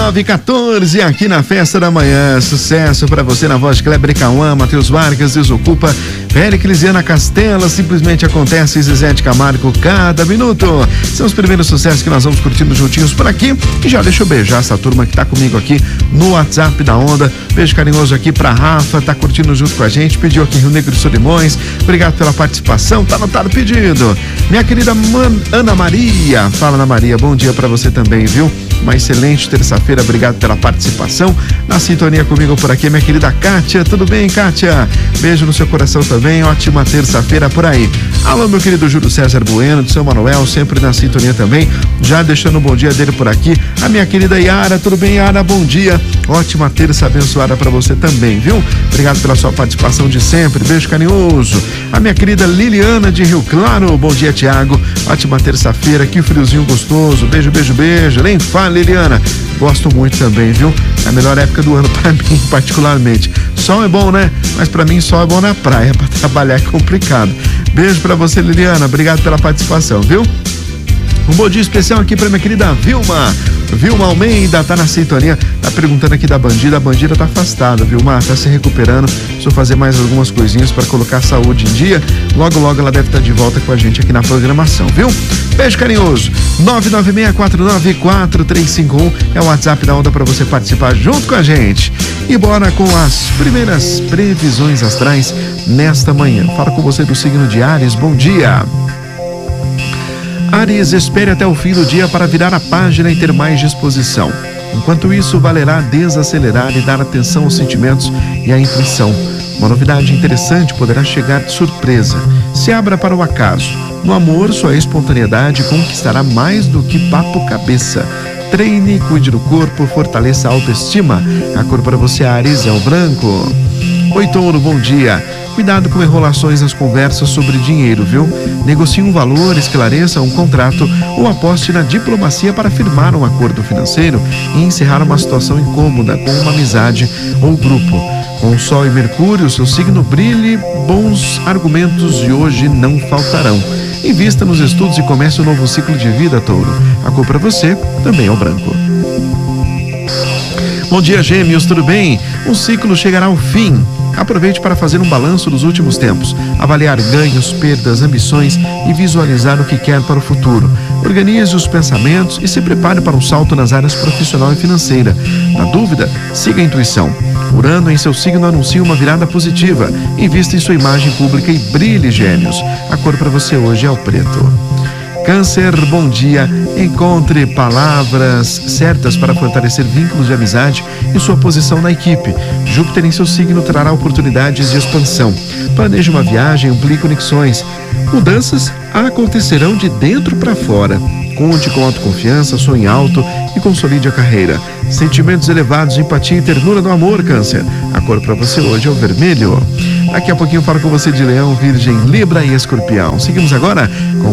9h14 aqui na Festa da Manhã. Sucesso pra você na voz de Kleber Cauã, Matheus Vargas, Desocupa, Péricles e Ana Castela. Simplesmente acontece, Zezé de Camargo, cada minuto. São os primeiros sucessos que nós vamos curtindo juntinhos por aqui. E já deixa eu beijar essa turma que tá comigo aqui no WhatsApp da Onda. Beijo carinhoso aqui pra Rafa, tá curtindo junto com a gente. Pediu aqui Rio Negro e Solimões. Obrigado pela participação, tá anotado o pedido. Minha querida Ana Maria, fala Ana Maria, bom dia pra você também, viu? Uma excelente terça-feira, obrigado pela participação. Na sintonia comigo por aqui, minha querida Kátia, tudo bem, Kátia? Beijo no seu coração também, ótima terça-feira por aí. Alô, meu querido Júlio César Bueno, do São Manuel, sempre na sintonia também, já deixando um bom dia dele por aqui. A minha querida Yara, tudo bem, Yara? Bom dia, ótima terça abençoada pra você também, viu? Obrigado pela sua participação de sempre, beijo carinhoso. A minha querida Liliana de Rio Claro, bom dia, Tiago, ótima terça-feira, que friozinho gostoso, beijo, beijo, beijo, nem fala, Liliana, gosto muito também, viu? É a melhor época do ano pra mim, particularmente. Sol é bom, né? Mas pra mim sol é bom na praia, pra trabalhar é complicado. Beijo pra você, Liliana, obrigado pela participação, viu? Um bom dia especial aqui pra minha querida Vilma. Vilma Almeida tá na sintonia, tá perguntando aqui da Bandida. A Bandida tá afastada, Vilma, tá se recuperando. Preciso fazer mais algumas coisinhas para colocar a saúde em dia. Logo, logo ela deve estar de volta com a gente aqui na programação, viu? Beijo carinhoso. 996494351 é o WhatsApp da Onda para você participar junto com a gente. E bora com as primeiras previsões astrais nesta manhã. Fala com você do signo de Áries, bom dia. Áries, espere até o fim do dia para virar a página e ter mais disposição. Enquanto isso, valerá desacelerar e dar atenção aos sentimentos e à intuição. Uma novidade interessante poderá chegar de surpresa. Se abra para o acaso. No amor, sua espontaneidade conquistará mais do que papo cabeça. Treine, cuide do corpo, fortaleça a autoestima. A cor para você, Áries, é o branco. Oi, Touro, bom dia. Cuidado com enrolações nas conversas sobre dinheiro, viu? Negocie um valor, esclareça um contrato ou aposte na diplomacia para firmar um acordo financeiro e encerrar uma situação incômoda com uma amizade ou grupo. Com Sol e Mercúrio, seu signo brilhe, bons argumentos de hoje não faltarão. Invista nos estudos e comece um novo ciclo de vida, Touro. A cor para você também é o branco. Bom dia, Gêmeos, tudo bem? Um ciclo chegará ao fim. Aproveite para fazer um balanço dos últimos tempos, avaliar ganhos, perdas, ambições e visualizar o que quer para o futuro. Organize os pensamentos e se prepare para um salto nas áreas profissional e financeira. Na dúvida, siga a intuição. Urano em seu signo anuncia uma virada positiva. Invista em sua imagem pública e brilhe, Gêmeos. A cor para você hoje é o preto. Câncer, bom dia. Encontre palavras certas para fortalecer vínculos de amizade e sua posição na equipe. Júpiter em seu signo trará oportunidades de expansão. Planeje uma viagem, amplie conexões. Mudanças acontecerão de dentro para fora. Conte com autoconfiança, sonhe alto e consolide a carreira. Sentimentos elevados, empatia e ternura no amor, Câncer. A cor para você hoje é o vermelho. Daqui a pouquinho eu falo com você de Leão, Virgem, Libra e Escorpião. Seguimos agora com